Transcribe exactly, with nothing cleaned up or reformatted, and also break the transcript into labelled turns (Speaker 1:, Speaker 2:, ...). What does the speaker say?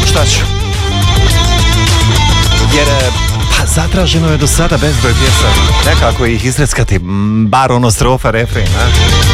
Speaker 1: šta ću. Jer, pa zatraženo je do sada bezbroj pjesama. Nekako ih isreckati, bar ono strofa, refren, a?